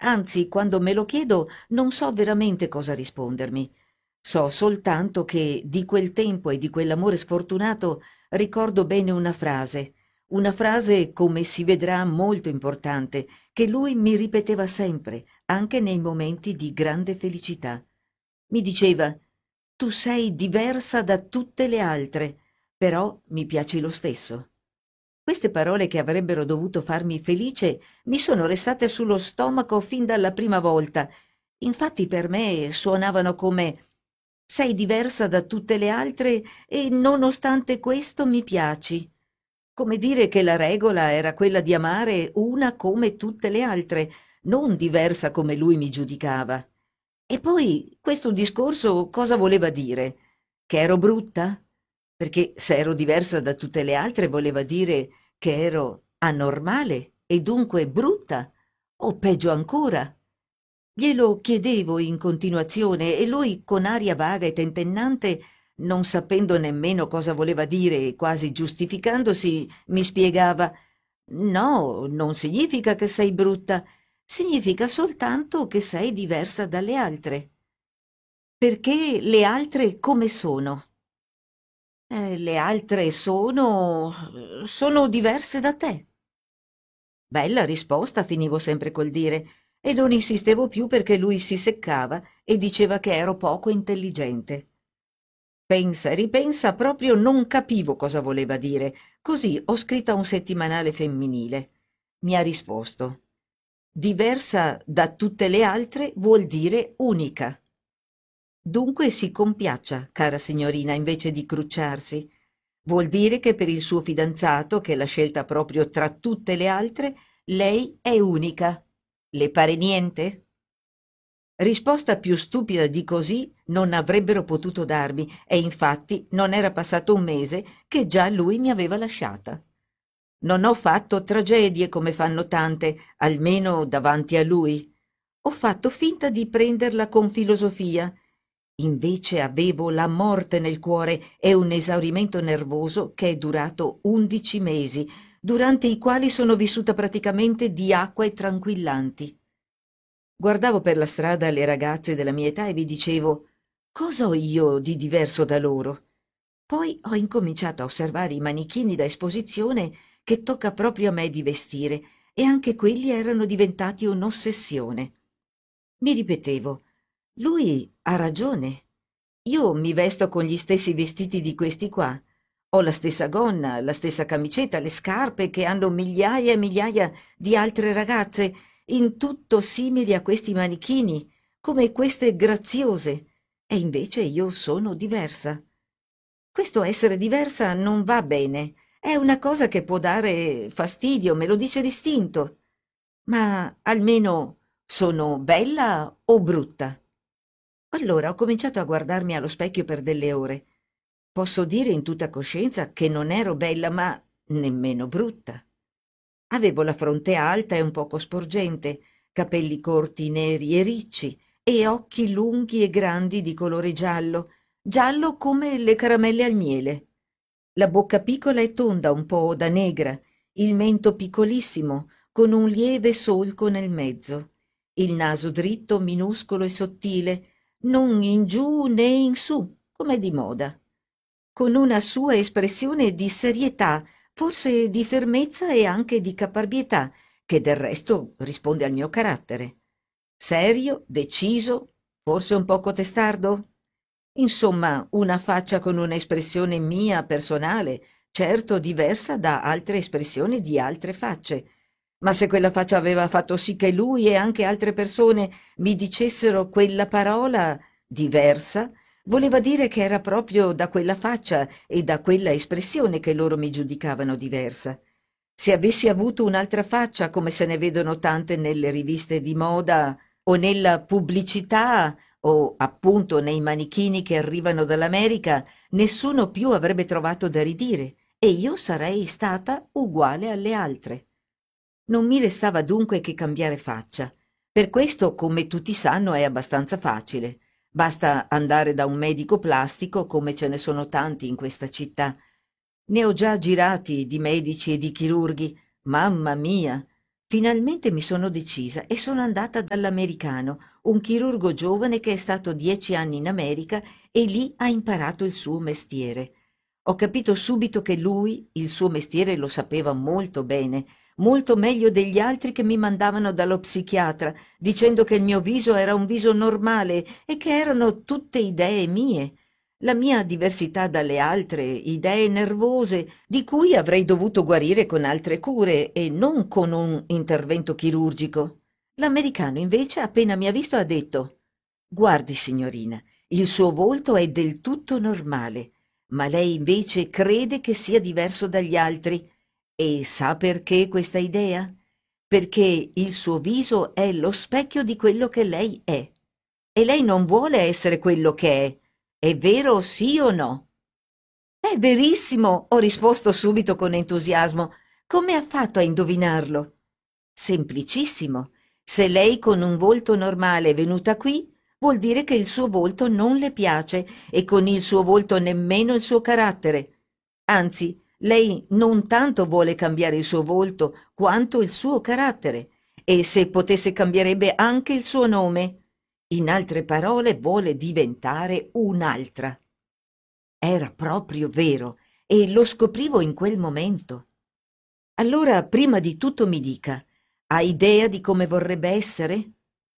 Anzi, quando me lo chiedo, non so veramente cosa rispondermi. So soltanto che di quel tempo e di quell'amore sfortunato ricordo bene una frase come si vedrà molto importante, che lui mi ripeteva sempre, anche nei momenti di grande felicità. Mi diceva: tu sei diversa da tutte le altre, però mi piaci lo stesso. Queste parole che avrebbero dovuto farmi felice mi sono restate sullo stomaco fin dalla prima volta. Infatti per me suonavano come: sei diversa da tutte le altre e nonostante questo mi piaci. Come dire che la regola era quella di amare una come tutte le altre, non diversa come lui mi giudicava. E poi questo discorso cosa voleva dire? Che ero brutta? Perché se ero diversa da tutte le altre voleva dire che ero anormale e dunque brutta, o peggio ancora. Glielo chiedevo in continuazione e lui, con aria vaga e tentennante, non sapendo nemmeno cosa voleva dire e quasi giustificandosi, mi spiegava: no, non significa che sei brutta, significa soltanto che sei diversa dalle altre. Perché le altre come sono? Le altre sono diverse da te. Bella risposta, finivo sempre col dire, e non insistevo più perché lui si seccava e diceva che ero poco intelligente. Pensa e ripensa, proprio non capivo cosa voleva dire, così ho scritto a un settimanale femminile. Mi ha risposto: diversa da tutte le altre vuol dire unica. Dunque si compiaccia, cara signorina, invece di crucciarsi. Vuol dire che per il suo fidanzato, che l'ha scelta proprio tra tutte le altre, lei è unica. Le pare niente? Risposta più stupida di così non avrebbero potuto darmi, e infatti non era passato un mese che già lui mi aveva lasciata. Non ho fatto tragedie come fanno tante, almeno davanti a lui. Ho fatto finta di prenderla con filosofia. Invece avevo la morte nel cuore e un esaurimento nervoso che è durato 11 mesi, durante i quali sono vissuta praticamente di acqua e tranquillanti. Guardavo per la strada le ragazze della mia età e mi dicevo: cosa ho io di diverso da loro? Poi ho incominciato a osservare i manichini da esposizione che tocca proprio a me di vestire, e anche quelli erano diventati un'ossessione. Mi ripetevo: lui ha ragione. Io mi vesto con gli stessi vestiti di questi qua. Ho la stessa gonna, la stessa camicetta, le scarpe che hanno migliaia e migliaia di altre ragazze, in tutto simili a questi manichini, come queste graziose. E invece io sono diversa. Questo essere diversa non va bene. È una cosa che può dare fastidio, me lo dice l'istinto. Ma almeno sono bella o brutta? Allora ho cominciato a guardarmi allo specchio per delle ore. Posso dire in tutta coscienza che non ero bella, ma nemmeno brutta. Avevo la fronte alta e un poco sporgente, capelli corti, neri e ricci, e occhi lunghi e grandi di colore giallo, giallo come le caramelle al miele. La bocca piccola e tonda, un po' da negra, il mento piccolissimo, con un lieve solco nel mezzo, il naso dritto, minuscolo e sottile, non in giù né in su, come di moda, con una sua espressione di serietà, forse di fermezza e anche di caparbietà, che del resto risponde al mio carattere. Serio, deciso, forse un poco testardo? Insomma, una faccia con un'espressione mia personale, certo diversa da altre espressioni di altre facce. Ma se quella faccia aveva fatto sì che lui e anche altre persone mi dicessero quella parola diversa, voleva dire che era proprio da quella faccia e da quella espressione che loro mi giudicavano diversa. Se avessi avuto un'altra faccia, come se ne vedono tante nelle riviste di moda o nella pubblicità o appunto nei manichini che arrivano dall'America, nessuno più avrebbe trovato da ridire e io sarei stata uguale alle altre. Non mi restava dunque che cambiare faccia. Per questo, come tutti sanno, è abbastanza facile. Basta andare da un medico plastico, come ce ne sono tanti in questa città. Ne ho già girati di medici e di chirurghi. Mamma mia! Finalmente mi sono decisa e sono andata dall'americano, un chirurgo giovane che è stato 10 anni in America e lì ha imparato il suo mestiere. Ho capito subito che lui il suo mestiere lo sapeva molto bene, molto meglio degli altri che mi mandavano dallo psichiatra, dicendo che il mio viso era un viso normale e che erano tutte idee mie. La mia diversità dalle altre, idee nervose, di cui avrei dovuto guarire con altre cure e non con un intervento chirurgico. L'americano invece, appena mi ha visto, ha detto: «Guardi, signorina, il suo volto è del tutto normale, ma lei invece crede che sia diverso dagli altri. E sa perché questa idea? Perché il suo viso è lo specchio di quello che lei è. E lei non vuole essere quello che è. È vero, sì o no?» «È verissimo», ho risposto subito con entusiasmo. «Come ha fatto a indovinarlo?» «Semplicissimo. Se lei con un volto normale è venuta qui, vuol dire che il suo volto non le piace e con il suo volto nemmeno il suo carattere. Anzi, lei non tanto vuole cambiare il suo volto quanto il suo carattere, e se potesse cambierebbe anche il suo nome. In altre parole, vuole diventare un'altra». Era proprio vero e lo scoprivo in quel momento. Allora, prima di tutto mi dica, ha idea di come vorrebbe essere?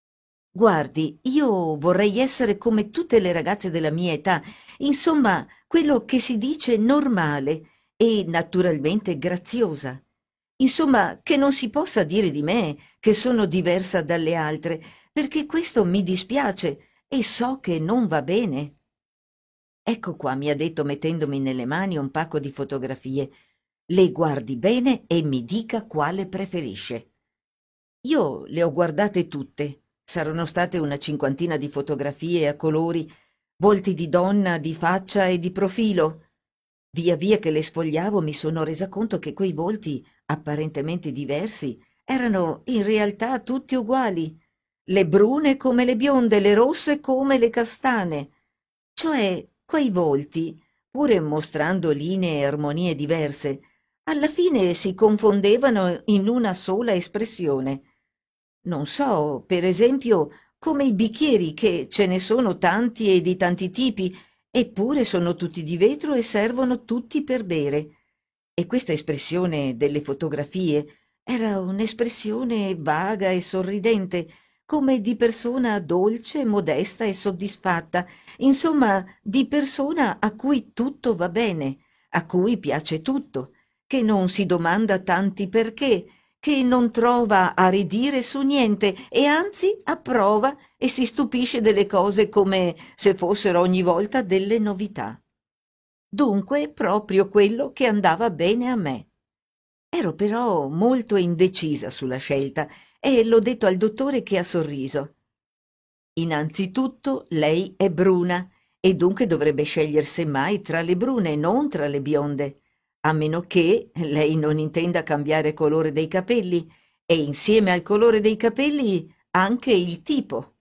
Guardi, io vorrei essere come tutte le ragazze della mia età, insomma, quello che si dice normale e naturalmente graziosa. Insomma, che non si possa dire di me che sono diversa dalle altre, perché questo mi dispiace e so che non va bene. «Ecco qua», mi ha detto mettendomi nelle mani un pacco di fotografie. «Le guardi bene e mi dica quale preferisce». Io le ho guardate tutte. Saranno state una cinquantina di fotografie a colori, volti di donna, di faccia e di profilo. Via via che le sfogliavo mi sono resa conto che quei volti, apparentemente diversi, erano in realtà tutti uguali. Le brune come le bionde, le rosse come le castane. Cioè, quei volti, pure mostrando linee e armonie diverse, alla fine si confondevano in una sola espressione. Non so, per esempio, come i bicchieri, che ce ne sono tanti e di tanti tipi, eppure sono tutti di vetro e servono tutti per bere. E questa espressione delle fotografie era un'espressione vaga e sorridente, come di persona dolce, modesta e soddisfatta, insomma, di persona a cui tutto va bene, a cui piace tutto, che non si domanda tanti perché, che non trova a ridire su niente e anzi approva e si stupisce delle cose come se fossero ogni volta delle novità. Dunque proprio quello che andava bene a me. Ero però molto indecisa sulla scelta e l'ho detto al dottore, che ha sorriso. «Innanzitutto lei è bruna e dunque dovrebbe scegliere semmai tra le brune e non tra le bionde, a meno che lei non intenda cambiare colore dei capelli e insieme al colore dei capelli anche il tipo».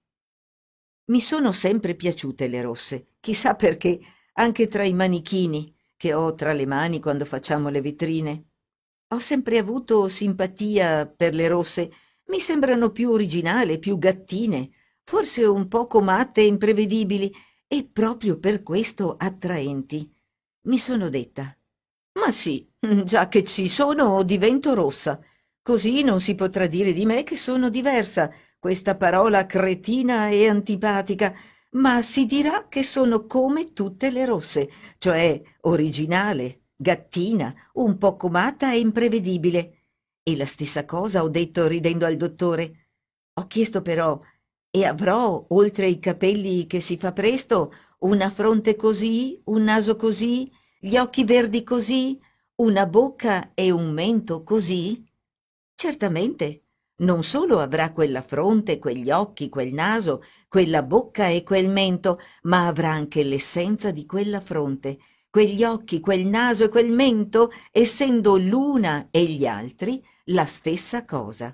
Mi sono sempre piaciute le rosse, chissà perché, anche tra i manichini che ho tra le mani quando facciamo le vetrine. Ho sempre avuto simpatia per le rosse, mi sembrano più originali, più gattine, forse un poco matte e imprevedibili, e proprio per questo attraenti. Mi sono detta: «Ma sì, già che ci sono divento rossa, così non si potrà dire di me che sono diversa, questa parola cretina e antipatica, ma si dirà che sono come tutte le rosse, cioè originale, gattina, un po' comata e imprevedibile». E la stessa cosa ho detto ridendo al dottore. Ho chiesto però: «E avrò, oltre ai capelli che si fa presto, una fronte così, un naso così, gli occhi verdi così, una bocca e un mento così?» «Certamente. Non solo avrà quella fronte, quegli occhi, quel naso, quella bocca e quel mento, ma avrà anche l'essenza di quella fronte, quegli occhi, quel naso e quel mento, essendo l'una e gli altri la stessa cosa».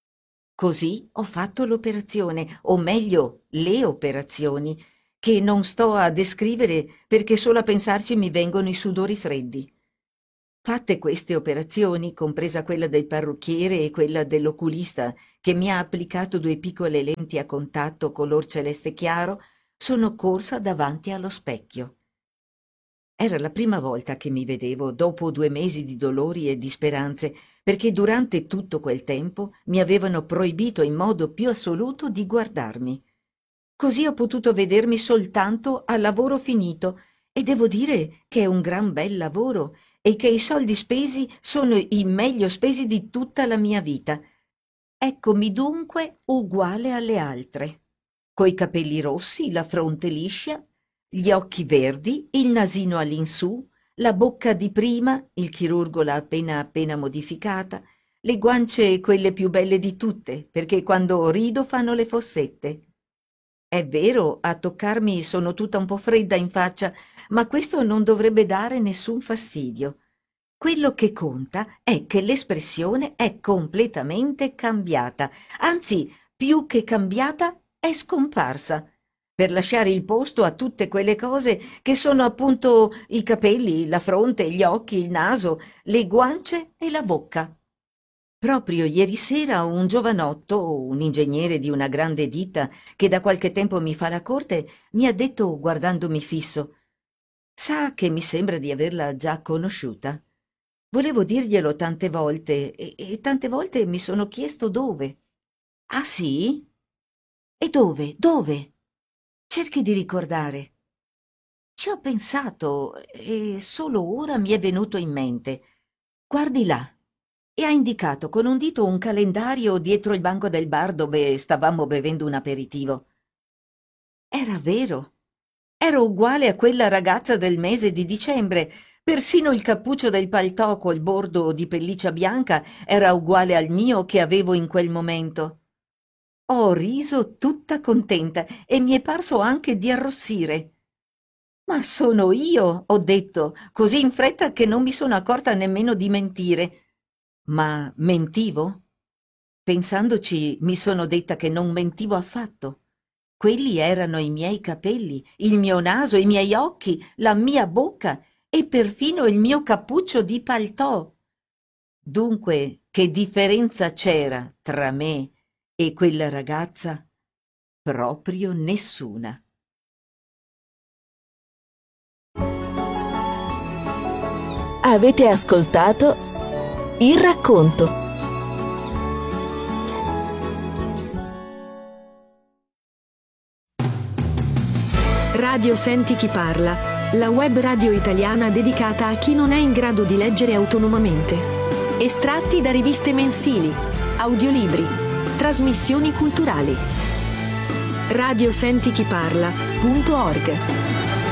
Così ho fatto l'operazione, o meglio, le operazioni, che non sto a descrivere perché solo a pensarci mi vengono i sudori freddi. Fatte queste operazioni, compresa quella del parrucchiere e quella dell'oculista, che mi ha applicato 2 piccole lenti a contatto color celeste chiaro, sono corsa davanti allo specchio. Era la prima volta che mi vedevo dopo 2 mesi di dolori e di speranze, perché durante tutto quel tempo mi avevano proibito in modo più assoluto di guardarmi. Così ho potuto vedermi soltanto a lavoro finito, e devo dire che è un gran bel lavoro e che i soldi spesi sono i meglio spesi di tutta la mia vita. Eccomi dunque uguale alle altre, coi capelli rossi, la fronte liscia, gli occhi verdi, il nasino all'insù, la bocca di prima, il chirurgo l'ha appena modificata, le guance quelle più belle di tutte, perché quando rido fanno le fossette. È vero, a toccarmi sono tutta un po' fredda in faccia, ma questo non dovrebbe dare nessun fastidio. Quello che conta è che l'espressione è completamente cambiata, anzi, più che cambiata, è scomparsa, per lasciare il posto a tutte quelle cose che sono appunto i capelli, la fronte, gli occhi, il naso, le guance e la bocca. Proprio ieri sera un giovanotto, un ingegnere di una grande ditta che da qualche tempo mi fa la corte, mi ha detto guardandomi fisso: «Sa che mi sembra di averla già conosciuta?» Volevo dirglielo tante volte e tante volte mi sono chiesto dove. «Ah sì? E dove? Dove? Cerchi di ricordare». Ci ho pensato e solo ora mi è venuto in mente. «Guardi là». E ha indicato con un dito un calendario dietro il banco del bar dove stavamo bevendo un aperitivo. Era vero. Ero uguale a quella ragazza del mese di dicembre. Persino il cappuccio del paltò col bordo di pelliccia bianca era uguale al mio che avevo in quel momento. Ho riso tutta contenta e mi è parso anche di arrossire. «Ma sono io», ho detto, così in fretta che non mi sono accorta nemmeno di mentire. Ma mentivo? Pensandoci, mi sono detta che non mentivo affatto. Quelli erano i miei capelli, il mio naso, i miei occhi, la mia bocca e perfino il mio cappuccio di paltò. Dunque, che differenza c'era tra me e quella ragazza? Proprio nessuna. Avete ascoltato Il racconto. Radio Senti chi parla, la web radio italiana dedicata a chi non è in grado di leggere autonomamente. Estratti da riviste mensili, audiolibri, trasmissioni culturali. radiosentichiparla.org